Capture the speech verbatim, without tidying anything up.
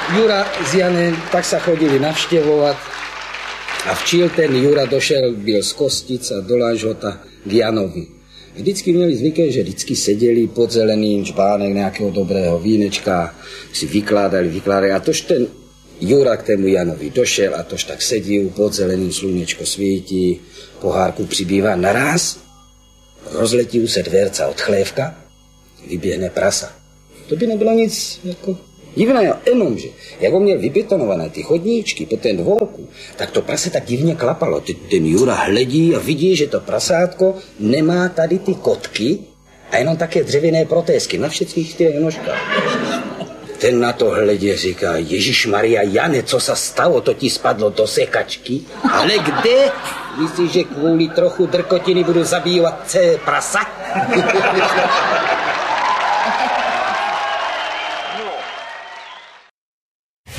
Jura s Janem tak sa chodili navštevovať a včil ten Jura došel, byl z Kostic a do Lážhota k Janovi. Vždycky měli zvyké, že vždycky seděli pod zeleným čbánek nějakého dobrého vínečka, si vykládali, vykládali a tož ten Jura k tému Janovi došel a tož tak sedí, pod zeleným slunečko svítí, pohárku přibývá naraz, rozletí se dverca od chlévka, vyběhne prasa. To by nebylo nic jako divného, jenomže, jak on měl vybetonované ty chodníčky po ten dvorku, tak to prase tak divně klapalo. Ten Jura hledí a vidí, že to prasátko nemá tady ty kotky a jenom také dřevěné protézky na všech čtyřech nožkách. Ten na to hledě říká, Ježišmaria, Jane, co se stalo, to ti spadlo do sekačky? Ale kde? Myslíš, že kvůli trochu drkotiny budu zabívat celé prasa?